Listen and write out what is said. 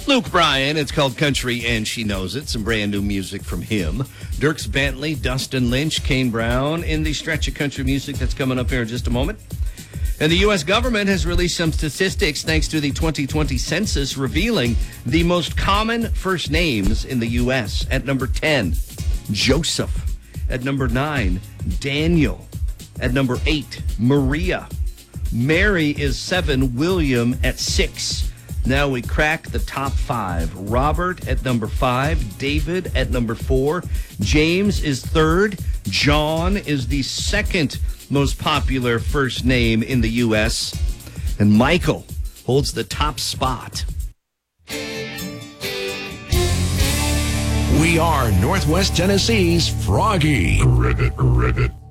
Luke Bryan, it's called Country and She Knows It. Some brand new music from him. Dierks Bentley, Dustin Lynch, Kane Brown in the stretch of country music that's coming up here in just a moment. And the U.S. government has released some statistics thanks to the 2020 census revealing the most common first names in the U.S. At number 10, Joseph. At number 9, Daniel. At number 8, Maria. Mary is 7, William at 6. Now we crack the top 5. Robert at number 5, David at number 4, James is 3rd, John is the 2nd most popular first name in the U.S., and Michael holds the top spot. We are Northwest Tennessee's Froggy. Ribbit.